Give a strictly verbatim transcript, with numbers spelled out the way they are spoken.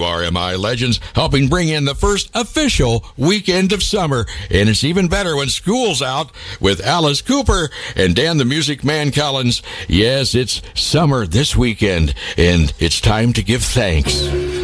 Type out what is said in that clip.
R M I legends, helping bring in the first official weekend of summer. And it's even better when school's out with Alice Cooper and Dan the Music Man Collins. Yes, it's summer this weekend, and it's time to give thanks.